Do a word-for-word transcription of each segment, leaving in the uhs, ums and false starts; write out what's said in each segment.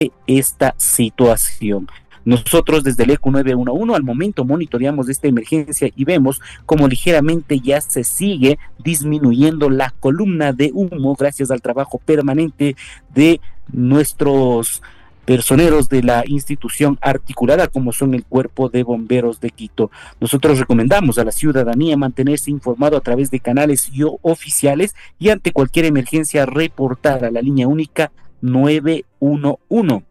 esta situación. Nosotros desde el E Q nueve uno uno al momento monitoreamos esta emergencia y vemos como ligeramente ya se sigue disminuyendo la columna de humo gracias al trabajo permanente de nuestros personeros de la institución articulada como son el Cuerpo de Bomberos de Quito. Nosotros recomendamos a la ciudadanía mantenerse informado a través de canales y oficiales y ante cualquier emergencia reportar a la línea única nueve uno uno.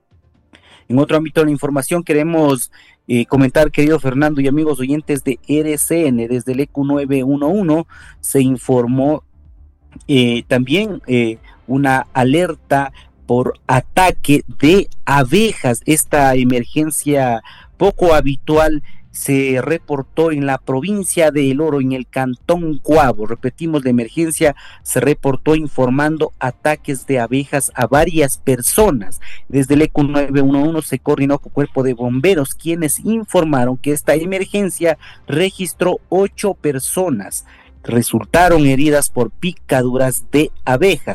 En otro ámbito de la información queremos eh, comentar, querido Fernando y amigos oyentes de R C N, desde el E Q nueve uno uno se informó eh, también eh, una alerta por ataque de abejas. Esta emergencia poco habitual se reportó en la provincia de El Oro, en el cantón Cuavo. Repetimos, la emergencia se reportó informando ataques de abejas a varias personas. Desde el E Q nueve uno uno se coordinó con Cuerpo de Bomberos, quienes informaron que esta emergencia registró ocho personas. Resultaron heridas por picaduras de abeja.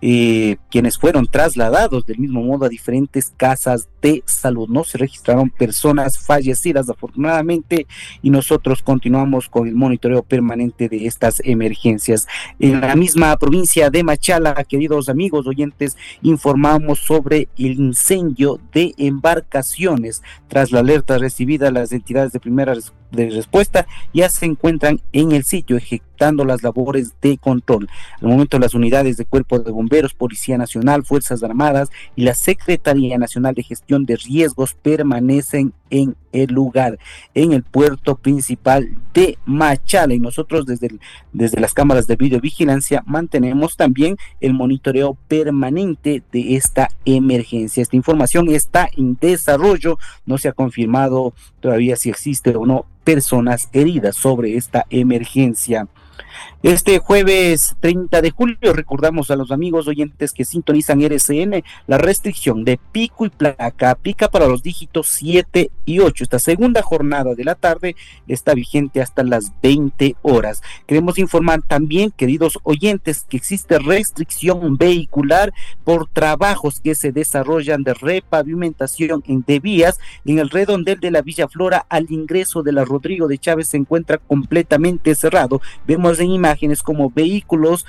Eh, quienes fueron trasladados del mismo modo a diferentes casas de salud. No se registraron personas fallecidas afortunadamente y nosotros continuamos con el monitoreo permanente de estas emergencias. En la misma provincia de Machala, queridos amigos oyentes, informamos sobre el incendio de embarcaciones. Tras la alerta recibida, las entidades de primera res- de respuesta ya se encuentran en el sitio ejecutando las labores de control. Al momento, las unidades de Cuerpo de Bomberos, Policía Nacional, Fuerzas Armadas y la Secretaría Nacional de Gestión de Riesgos permanecen en el lugar, en el puerto principal de Machala, y nosotros desde, el, desde las cámaras de videovigilancia mantenemos también el monitoreo permanente de esta emergencia. Esta información está en desarrollo, no se ha confirmado todavía si existe o no personas heridas sobre esta emergencia. Este jueves treinta de julio recordamos a los amigos oyentes que sintonizan R C N, la restricción de pico y placa aplica para los dígitos siete y ocho. Esta segunda jornada de la tarde está vigente hasta las veinte horas. Queremos informar también, queridos oyentes, que existe restricción vehicular por trabajos que se desarrollan de repavimentación de vías en el redondel de la Villa Flora. Al ingreso de la Rodrigo de Chávez se encuentra completamente cerrado. Vemos en imágenes como vehículos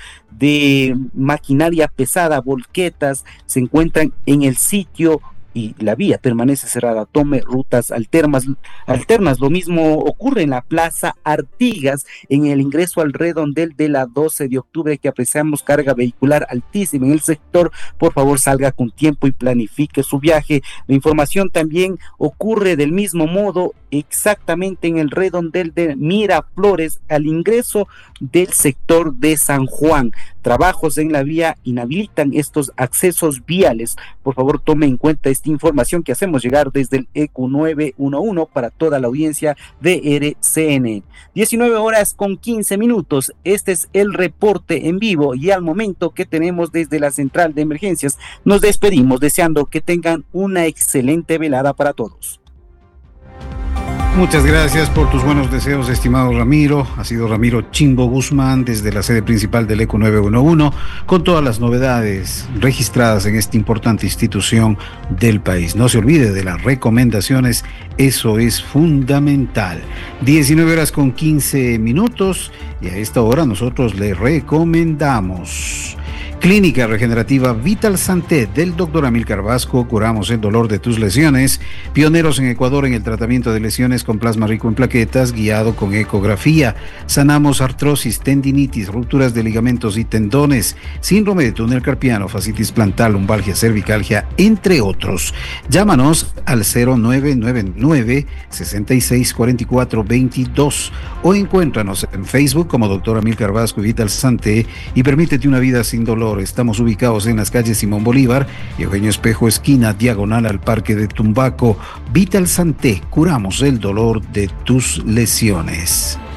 de maquinaria pesada, volquetas, se encuentran en el sitio y la vía permanece cerrada. Tome rutas alternas, alternas. Lo mismo ocurre en la Plaza Artigas, en el ingreso al redondel de la doce de octubre, que apreciamos carga vehicular altísima en el sector. Por favor, salga con tiempo y planifique su viaje. La información también ocurre del mismo modo exactamente en el redondel de Miraflores, al ingreso del sector de San Juan. Trabajos en la vía inhabilitan estos accesos viales. Por favor, tome en cuenta esta información que hacemos llegar desde el E Q nueve uno uno para toda la audiencia de R C N. diecinueve horas con quince minutos. Este es el reporte en vivo y al momento que tenemos desde la central de emergencias. Nos despedimos deseando que tengan una excelente velada para todos. Muchas gracias por tus buenos deseos, estimado Ramiro. Ha sido Ramiro Chimbo Guzmán desde la sede principal del E Q nueve uno uno con todas las novedades registradas en esta importante institución del país. No se olvide de las recomendaciones, eso es fundamental. diecinueve horas con quince minutos y a esta hora nosotros le recomendamos Clínica Regenerativa Vital Santé del doctor Amílcar Vasco. Curamos el dolor de tus lesiones. Pioneros en Ecuador en el tratamiento de lesiones con plasma rico en plaquetas, guiado con ecografía. Sanamos artrosis, tendinitis, rupturas de ligamentos y tendones, síndrome de túnel carpiano, fascitis plantar, lumbalgia, cervicalgia, entre otros. Llámanos al cero nueve nueve nueve, seis seis cuatro cuatro dos dos o encuéntranos en Facebook como doctor Amílcar Vasco y Vital Santé y permítete una vida sin dolor. Estamos ubicados en las calles Simón Bolívar y Eugenio Espejo, esquina diagonal al Parque de Tumbaco. Vital Santé, curamos el dolor de tus lesiones.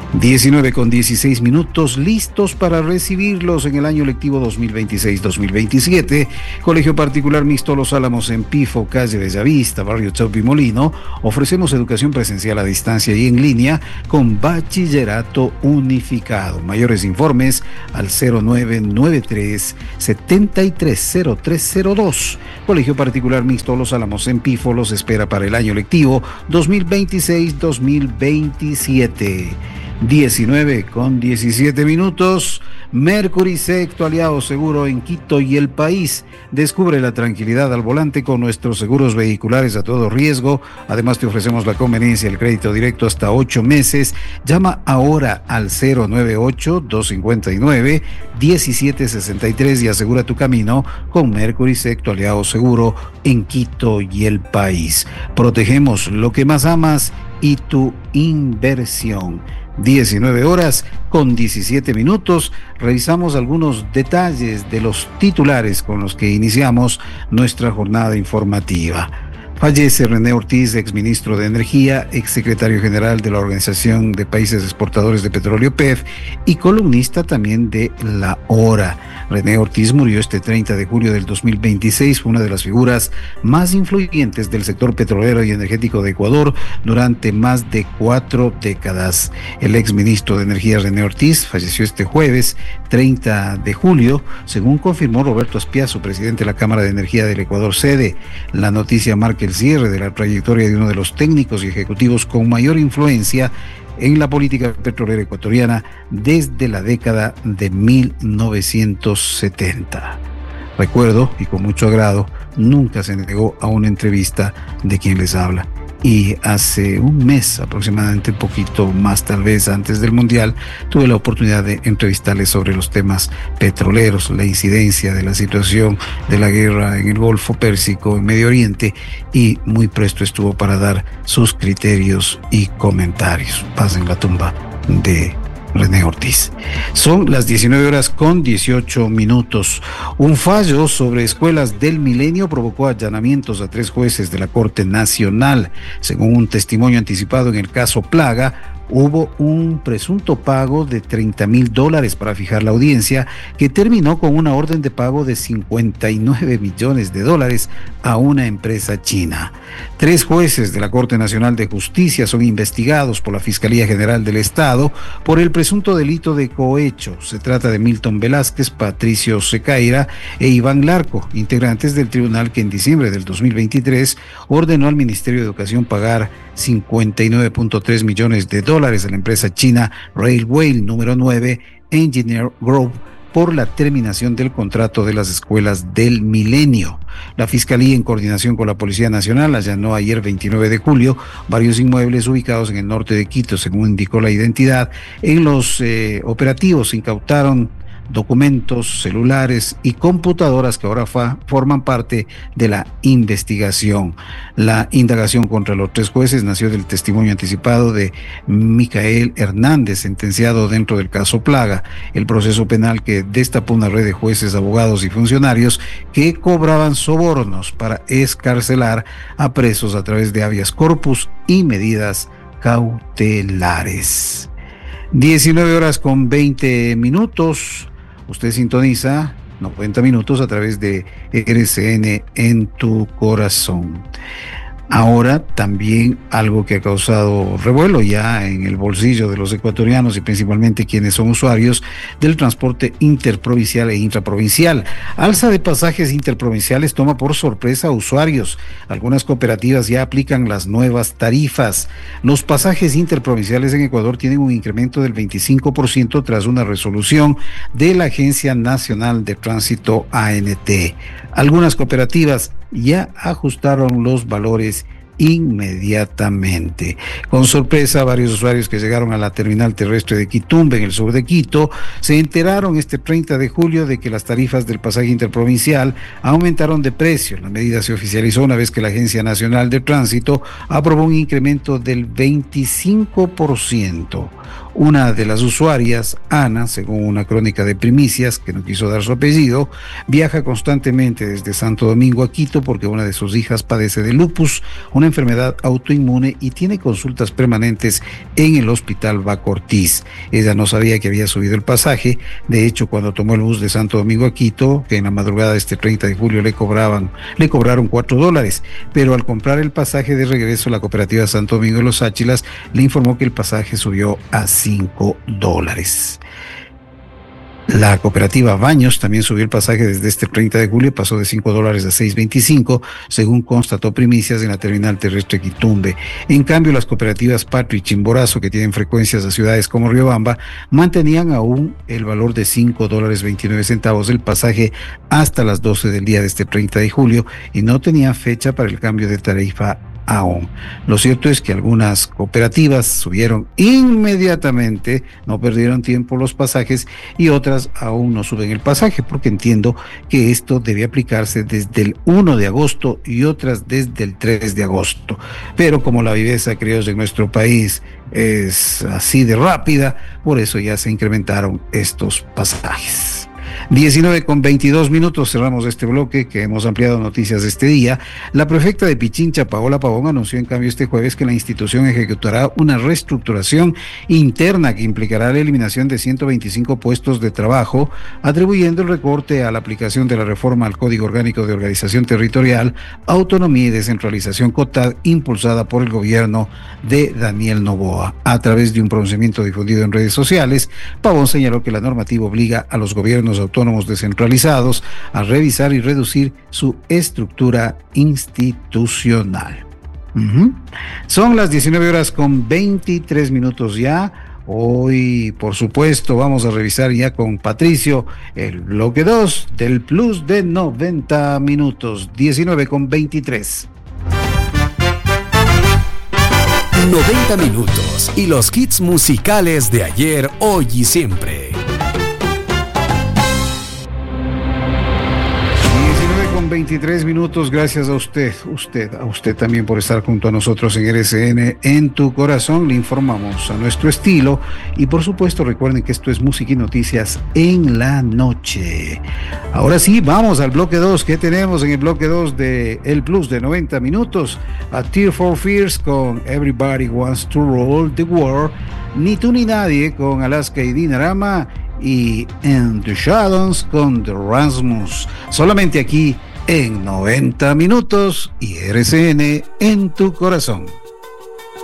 diecinueve con dieciséis minutos, listos para recibirlos en el año lectivo dos mil veintiséis dos mil veintisiete. Colegio Particular Mixto Los Álamos en Pifo, calle Bellavista, barrio Chaupi Molino. Ofrecemos educación presencial a distancia y en línea con bachillerato unificado. Mayores informes al cero nueve nueve tres, siete tres cero tres cero dos. Colegio Particular Mixto Los Álamos en Pifo los espera para el año lectivo dos mil veintiséis dos mil veintisiete. diecinueve con diecisiete minutos. Mercury Sec, tu aliado seguro en Quito y el país. Descubre la tranquilidad al volante con nuestros seguros vehiculares a todo riesgo. Además te ofrecemos la conveniencia del crédito directo hasta ocho meses. Llama ahora al cero nueve ocho, dos cinco nueve, uno siete seis tres y asegura tu camino con Mercury Sec, tu aliado seguro en Quito y el país. Protegemos lo que más amas y tu inversión. diecinueve horas con diecisiete minutos. Revisamos algunos detalles de los titulares con los que iniciamos nuestra jornada informativa. Fallece René Ortiz, exministro de Energía, exsecretario general de la Organización de Países Exportadores de Petróleo P E F y columnista también de La Hora. René Ortiz murió este treinta de julio del dos mil veintiséis, fue una de las figuras más influyentes del sector petrolero y energético de Ecuador durante más de cuatro décadas. El exministro de Energía René Ortiz falleció este jueves treinta de julio, según confirmó Roberto Aspiazu, presidente de la Cámara de Energía del Ecuador sede. La noticia marca el cierre de la trayectoria de uno de los técnicos y ejecutivos con mayor influencia en la política petrolera ecuatoriana desde la década de mil novecientos setenta. Recuerdo, y con mucho agrado, nunca se negó a una entrevista de quien les habla. Y hace un mes aproximadamente, un poquito más tal vez antes del Mundial, tuve la oportunidad de entrevistarles sobre los temas petroleros, la incidencia de la situación de la guerra en el Golfo Pérsico, en Medio Oriente, y muy presto estuvo para dar sus criterios y comentarios. Paz en la tumba de René Ortiz. Son las diecinueve horas con dieciocho minutos. Un fallo sobre escuelas del milenio provocó allanamientos a tres jueces de la Corte Nacional. Según un testimonio anticipado en el caso Plaga, hubo un presunto pago de treinta mil dólares para fijar la audiencia, que terminó con una orden de pago de cincuenta y nueve millones de dólares a una empresa china. Tres jueces de la Corte Nacional de Justicia son investigados por la Fiscalía General del Estado por el presunto delito de cohecho. Se trata de Milton Velázquez, Patricio Secaira e Iván Larco, integrantes del tribunal que en diciembre del dos mil veintitrés ordenó al Ministerio de Educación pagar cincuenta y nueve punto tres millones de dólares a la empresa china Railway número nueve Engineer Group por la terminación del contrato de las escuelas del milenio. La Fiscalía, en coordinación con la Policía Nacional, allanó ayer veintinueve de julio varios inmuebles ubicados en el norte de Quito, según indicó la identidad. En los eh, operativos se incautaron documentos, celulares y computadoras que ahora fa, forman parte de la investigación. La indagación contra los tres jueces nació del testimonio anticipado de Micael Hernández, sentenciado dentro del caso Plaga, el proceso penal que destapó una red de jueces, abogados y funcionarios que cobraban sobornos para excarcelar a presos a través de habeas corpus y medidas cautelares. diecinueve horas con veinte minutos. Usted sintoniza noventa minutos a través de R C N en tu corazón. Ahora también algo que ha causado revuelo ya en el bolsillo de los ecuatorianos y principalmente quienes son usuarios del transporte interprovincial e intraprovincial. Alza de pasajes interprovinciales toma por sorpresa a usuarios. Algunas cooperativas ya aplican las nuevas tarifas. Los pasajes interprovinciales en Ecuador tienen un incremento del veinticinco por ciento tras una resolución de la Agencia Nacional de Tránsito A N T. Algunas cooperativas ya ajustaron los valores inmediatamente. Con sorpresa, varios usuarios que llegaron a la terminal terrestre de Quitumbe, en el sur de Quito, se enteraron este treinta de julio de que las tarifas del pasaje interprovincial aumentaron de precio. La medida se oficializó una vez que la Agencia Nacional de Tránsito aprobó un incremento del veinticinco por ciento. Una de las usuarias, Ana, según una crónica de Primicias, que no quiso dar su apellido, viaja constantemente desde Santo Domingo a Quito porque una de sus hijas padece de lupus, una enfermedad autoinmune, y tiene consultas permanentes en el Hospital Baco Ortiz. Ella no sabía que había subido el pasaje. De hecho, cuando tomó el bus de Santo Domingo a Quito, que en la madrugada de este treinta de julio le cobraban, le cobraron cuatro dólares, pero al comprar el pasaje de regreso, la cooperativa Santo Domingo de los Áchilas le informó que el pasaje subió a cinco dólares. La cooperativa Baños también subió el pasaje desde este treinta de julio, pasó de cinco dólares a seis veinticinco, según constató Primicias en la terminal terrestre Quitumbe. En cambio, las cooperativas Patria y Chimborazo, que tienen frecuencias a ciudades como Riobamba, mantenían aún el valor de cinco dólares veintinueve centavos del pasaje hasta las doce del día de este treinta de julio y no tenían fecha para el cambio de tarifa aún. Lo cierto es que algunas cooperativas subieron inmediatamente, no perdieron tiempo los pasajes, y otras aún no suben el pasaje, porque entiendo que esto debe aplicarse desde el uno de agosto y otras desde el tres de agosto. Pero como la viveza criolla en nuestro país es así de rápida, por eso ya se incrementaron estos pasajes. diecinueve con veintidós minutos, cerramos este bloque que hemos ampliado noticias de este día. La prefecta de Pichincha, Paola Pavón, anunció en cambio este jueves que la institución ejecutará una reestructuración interna que implicará la eliminación de ciento veinticinco puestos de trabajo, atribuyendo el recorte a la aplicación de la reforma al Código Orgánico de Organización Territorial, Autonomía y Descentralización COTAD, impulsada por el gobierno de Daniel Noboa. A través de un pronunciamiento difundido en redes sociales, Pavón señaló que la normativa obliga a los gobiernos autónomos descentralizados a revisar y reducir su estructura institucional. Uh-huh. Son las diecinueve horas con veintitrés minutos ya. Hoy, por supuesto, vamos a revisar ya con Patricio el bloque dos del Plus de noventa minutos. diecinueve con veintitrés. noventa minutos y los hits musicales de ayer, hoy y siempre. veintitrés minutos, gracias a usted, usted, a usted también por estar junto a nosotros en R C N En Tu Corazón. Le informamos a nuestro estilo y por supuesto recuerden que esto es música y noticias en la noche. Ahora sí, vamos al bloque dos. ¿Qué tenemos en el bloque dos de El Plus de noventa minutos? A Tear for Fears con Everybody Wants to Rule the World, Ni Tú Ni Nadie con Alaska y Dinarama y In the Shadows con The Rasmus. Solamente aquí en noventa minutos y R C N En Tu Corazón.